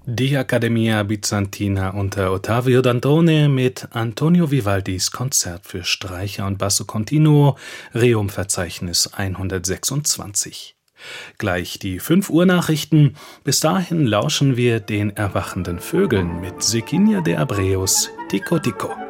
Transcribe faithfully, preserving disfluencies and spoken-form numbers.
Die Accademia Bizantina unter Ottavio Dantone mit Antonio Vivaldis Konzert für Streicher und Basso Continuo, Rerum-Verzeichnis hundertsechsundzwanzig. Gleich die fünf Uhr Nachrichten. Bis dahin lauschen wir den erwachenden Vögeln mit Virginia de Abreu's Tico Tico.